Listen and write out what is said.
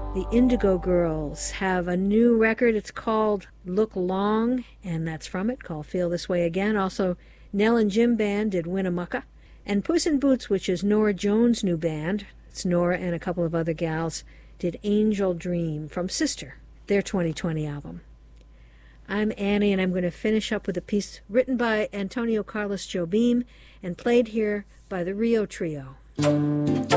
The Indigo Girls have a new record. It's called Look Long, and that's from it, called Feel This Way Again. Also, Nell and Jim Band did Winnemucca. And Puss in Boots, which is Nora Jones' new band, it's Nora and a couple of other gals, did Angel Dream from Sister, their 2020 album. I'm Annie, and I'm going to finish up with a piece written by Antonio Carlos Jobim and played here by the Rio Trio.